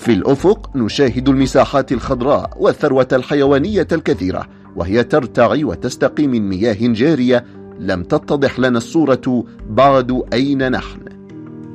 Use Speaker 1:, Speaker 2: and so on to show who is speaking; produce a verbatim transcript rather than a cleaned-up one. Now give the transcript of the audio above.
Speaker 1: في الأفق نشاهد المساحات الخضراء والثروة الحيوانية الكثيرة، وهي ترتعي وتستقي من مياه جارية. لم تتضح لنا الصورة بعد أين نحن.